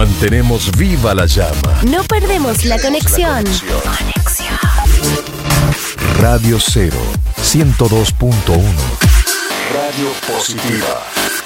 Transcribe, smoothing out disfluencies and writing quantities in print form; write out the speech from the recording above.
Mantenemos viva la llama. No perdemos la conexión. Radio 0, 102.1. Radio Positiva.